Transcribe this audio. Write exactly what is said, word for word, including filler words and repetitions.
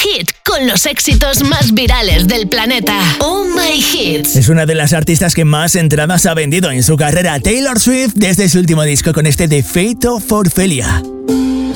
Hit, con los éxitos más virales del planeta. Oh My Hits. Es una de las artistas que más entradas ha vendido en su carrera, Taylor Swift, desde su último disco con este de Fate of Ophelia.